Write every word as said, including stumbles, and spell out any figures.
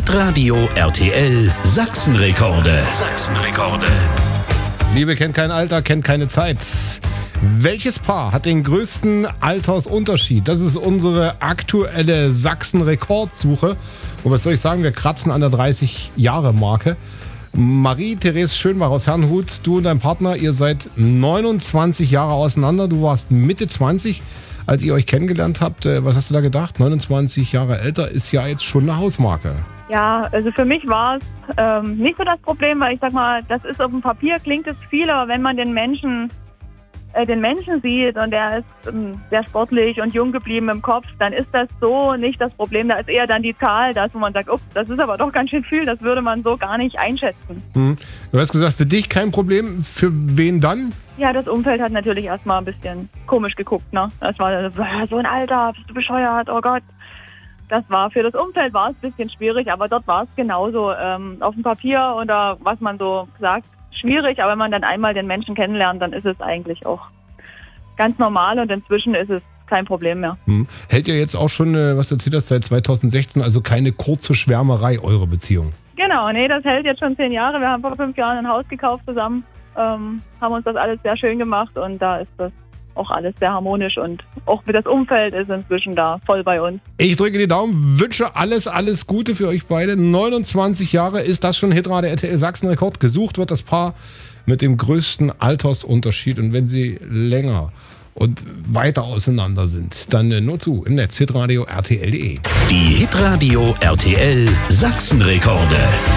Hitradio R T L Sachsenrekorde. Sachsenrekorde. Liebe kennt kein Alter, kennt keine Zeit. Welches Paar hat den größten Altersunterschied? Das ist unsere aktuelle Sachsen-Rekordsuche. Und was soll ich sagen, wir kratzen an der dreißig-Jahre-Marke. Marie-Therese Schönbach aus Herrnhut, du und dein Partner, ihr seid neunundzwanzig Jahre auseinander. Du warst Mitte zwanzig, als ihr euch kennengelernt habt. Was hast du da gedacht? neunundzwanzig Jahre älter ist ja jetzt schon eine Hausmarke. Ja, also für mich war es ähm, nicht so das Problem, weil ich sag mal, das ist auf dem Papier, klingt es viel, aber wenn man den Menschen äh, den Menschen sieht und der ist ähm, sehr sportlich und jung geblieben im Kopf, dann ist das so nicht das Problem. Da ist eher dann die Zahl, das, wo man sagt, ups, das ist aber doch ganz schön viel, das würde man so gar nicht einschätzen. Hm. Du hast gesagt, für dich kein Problem, für wen dann? Ja, das Umfeld hat natürlich erstmal ein bisschen komisch geguckt, ne? Das war so ein Alter, bist du bescheuert, oh Gott. Das war für das Umfeld war es ein bisschen schwierig, aber dort war es genauso ähm, auf dem Papier oder was man so sagt, schwierig. Aber wenn man dann einmal den Menschen kennenlernt, dann ist es eigentlich auch ganz normal und inzwischen ist es kein Problem mehr. Hm. Hält ihr jetzt auch schon, was du erzählt hast, seit zweitausendsechzehn, also keine kurze Schwärmerei, eure Beziehung? Genau, nee, das hält jetzt schon zehn Jahre. Wir haben vor fünf Jahren ein Haus gekauft zusammen, ähm, haben uns das alles sehr schön gemacht und da ist das auch alles sehr harmonisch und auch das Umfeld ist inzwischen da voll bei uns. Ich drücke die Daumen, wünsche alles, alles Gute für euch beide. neunundzwanzig Jahre ist das schon Hitradio R T L Sachsenrekord. Gesucht wird das Paar mit dem größten Altersunterschied und wenn sie länger und weiter auseinander sind, dann nur zu im Netz hitradio R T L punkt de. Die Hitradio R T L Sachsenrekorde.